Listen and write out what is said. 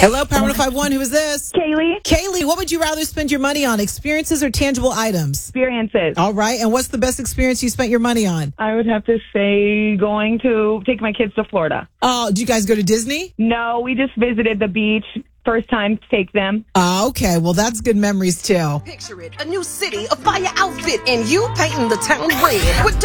Hello, Power 1051. Who is this? Kaylee. Kaylee, what would you rather spend your money on, experiences or tangible items? Experiences. All right. And what's the best experience you spent your money on? I would have to say going to take my kids to Florida. Oh, did you guys go to Disney? No, we just visited the beach. First time to take them. Okay. Well, that's good memories, too. Picture it, a new city, a fire outfit, and you painting the town red with